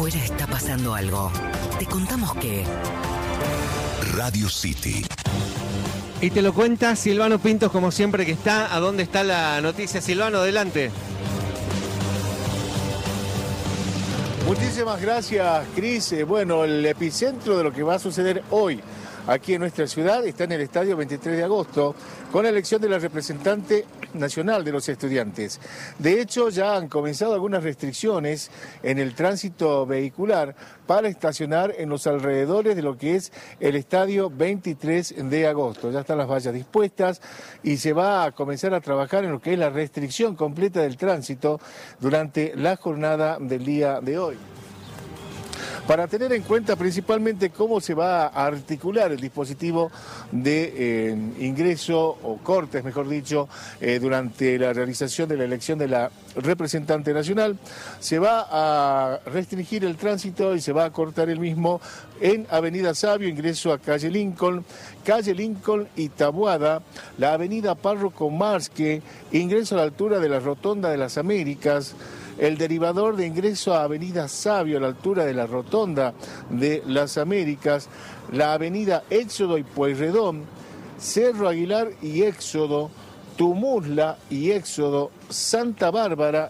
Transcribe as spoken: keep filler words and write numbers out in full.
Afuera está pasando algo. Te contamos que... Radio City. Y te lo cuenta Silvano Pintos, como siempre que está. ¿A dónde está la noticia? Silvano, adelante. Muchísimas gracias, Cris. Eh, bueno, el epicentro de lo que va a suceder hoy aquí en nuestra ciudad está en el estadio veintitrés de agosto, con la elección de la representante nacional de los estudiantes. De hecho, ya han comenzado algunas restricciones en el tránsito vehicular para estacionar en los alrededores de lo que es el estadio veintitrés de agosto. Ya están las vallas dispuestas y se va a comenzar a trabajar en lo que es la restricción completa del tránsito durante la jornada del día de hoy, para tener en cuenta principalmente cómo se va a articular el dispositivo de eh, ingreso o cortes, mejor dicho, eh, durante la realización de la elección de la representante nacional. Se va a restringir el tránsito y se va a cortar el mismo en Avenida Sabio, ingreso a calle Lincoln, calle Lincoln y Taboada, la avenida Párroco Marsque, ingreso a la altura de la Rotonda de las Américas, el derivador de ingreso a Avenida Sabio, a la altura de la Rotonda de las Américas, la Avenida Éxodo y Pueyrredón, Cerro Aguilar y Éxodo, Tumuzla y Éxodo, Santa Bárbara